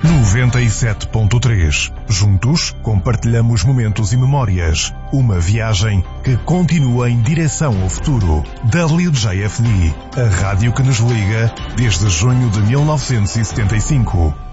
97.3. Juntos, compartilhamos momentos e memórias. Uma viagem que continua em direção ao futuro. WJFD, a rádio que nos liga desde junho de 1975.